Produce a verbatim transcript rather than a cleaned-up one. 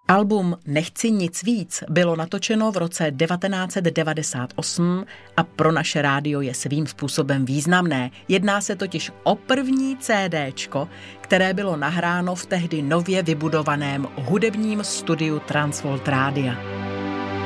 Album Nechci nic víc bylo natočeno v roce devatenáct set devadesát osm a pro naše rádio je svým způsobem významné. Jedná se totiž o první CDčko, které bylo nahráno v tehdy nově vybudovaném hudebním studiu Transvolt Rádia.